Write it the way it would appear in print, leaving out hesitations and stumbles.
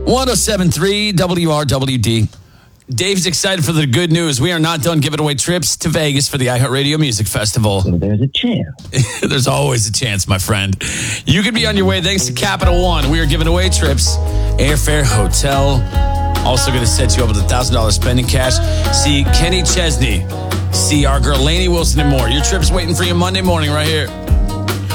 107.3 WRWD. Dave's excited for the good news. We are not done giving away trips to Vegas for the iHeartRadio Music Festival. So there's a chance. There's always a chance, my friend. You could be on your way thanks to Capital One. We are giving away trips, airfare, hotel. Also going to set you up with $1,000 spending cash. See Kenny Chesney. See our girl Lainey Wilson and more. Your trip's waiting for you Monday morning right here.